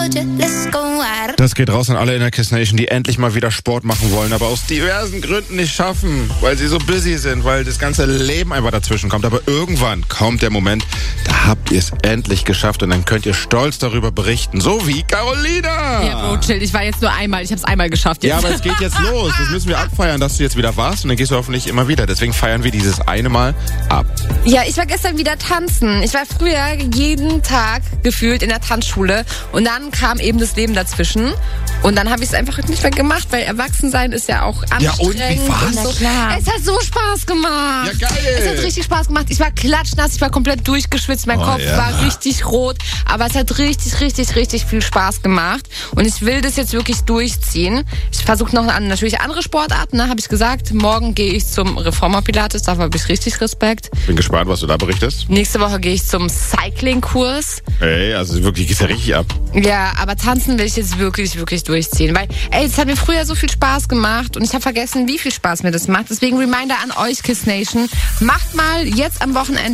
Das geht raus an alle in der Kiss Nation, die endlich mal wieder Sport machen wollen, aber aus diversen Gründen nicht schaffen, weil sie so busy sind, weil das ganze Leben einfach dazwischen kommt. Aber irgendwann kommt der Moment, da habt ihr es endlich geschafft und dann könnt ihr stolz darüber berichten, so wie Carolina. Ja, Bro, chill, ich war jetzt nur einmal, ich hab's einmal geschafft jetzt. Ja, aber es geht jetzt los, das müssen wir abfeiern, dass du jetzt wieder warst und dann gehst du hoffentlich immer wieder. Deswegen feiern wir dieses eine Mal ab. Ja, ich war gestern wieder tanzen. Ich war früher jeden Tag gefühlt in der Tanzschule und dann kam eben das Leben dazwischen und dann habe ich es einfach nicht mehr gemacht, weil Erwachsensein ist ja auch anstrengend. Ja, und wie war's? So. Es hat so Spaß gemacht. Ja, geil. Es hat richtig Spaß gemacht. Ich war klatschnass, ich war komplett durchgeschwitzt, mein Kopf war richtig rot, aber es hat richtig viel Spaß gemacht und ich will das jetzt wirklich durchziehen. Ich versuche noch natürlich andere Sportarten, habe ich gesagt. Morgen gehe ich zum Reformer Pilates, dafür habe ich richtig Respekt. Bin gespannt, was du da berichtest. Nächste Woche gehe ich zum Cycling-Kurs. Ey, also wirklich, geht's ja richtig ab. Ja, aber tanzen will ich jetzt wirklich durchziehen. Weil, es hat mir früher so viel Spaß gemacht und ich habe vergessen, wie viel Spaß mir das macht. Deswegen Reminder an euch, Kiss Nation. Macht mal jetzt am Wochenende